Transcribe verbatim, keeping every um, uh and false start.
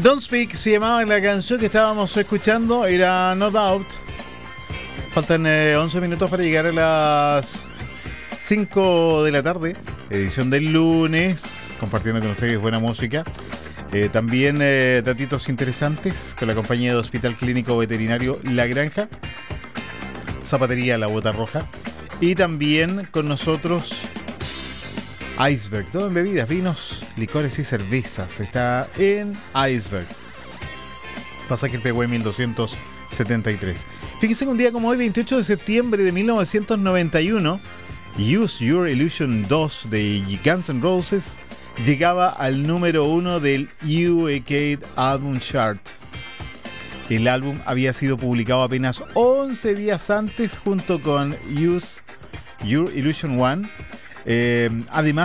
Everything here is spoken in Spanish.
Don't Speak se llamaba la canción que estábamos escuchando, era No Doubt. Faltan eh, once minutos para llegar a las cinco de la tarde, edición del lunes, compartiendo con ustedes buena música. Eh, también eh, datitos interesantes con la compañía de Hospital Clínico Veterinario La Granja, Zapatería La Bota Roja, y también con nosotros Iceberg, todo en bebidas, vinos, licores y cervezas. Está en Iceberg, pasaje P W mil doscientos setenta y tres. Fíjense que un día como hoy, veintiocho de septiembre de mil novecientos noventa y uno, Use Your Illusion dos de Guns N' Roses llegaba al número uno del U K Album Chart. El álbum había sido publicado apenas once días antes junto con Use Your Illusion uno. Eh, además